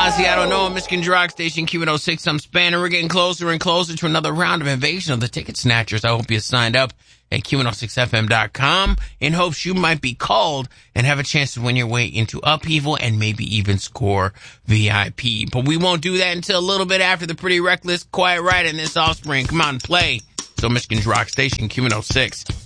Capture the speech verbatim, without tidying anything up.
Ozzy, I don't know. Michigan's Rock Station, Q one oh six. I'm Spanner. We're getting closer and closer to another round of Invasion of the Ticket Snatchers. I hope you signed up at Q one oh six F M dot com in hopes you might be called and have a chance to win your way into Upheaval and maybe even score V I P. But we won't do that until a little bit after the Pretty Reckless Quiet Riot and this Offspring. Come on, play. So Michigan's Rock Station, Q one oh six.